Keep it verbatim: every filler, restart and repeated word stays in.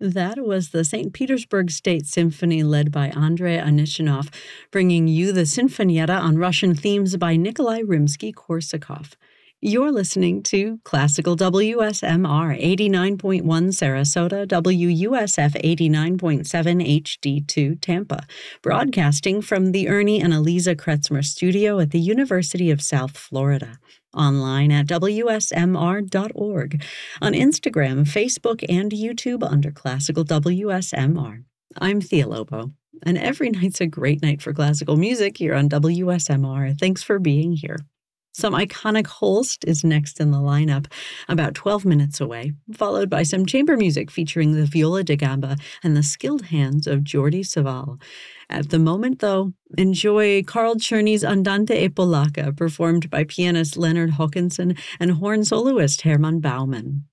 That was the Saint Petersburg State Symphony led by Andrei Anishinov, bringing you the Sinfonietta on Russian themes by Nikolai Rimsky-Korsakov. You're listening to Classical W S M R eighty-nine point one Sarasota, W U S F eighty-nine point seven H D two Tampa, broadcasting from the Ernie and Eliza Kretzmer studio at the University of South Florida. Online at W S M R dot org, on Instagram, Facebook, and YouTube under Classical W S M R. I'm Thea Lobo, and every night's a great night for classical music here on W S M R. Thanks for being here. Some iconic Holst is next in the lineup, about twelve minutes away, followed by some chamber music featuring the viola da gamba and the skilled hands of Jordi Savall. At the moment, though, enjoy Carl Czerny's Andante e Polacca, performed by pianist Leonard Hawkinson and horn soloist Hermann Baumann.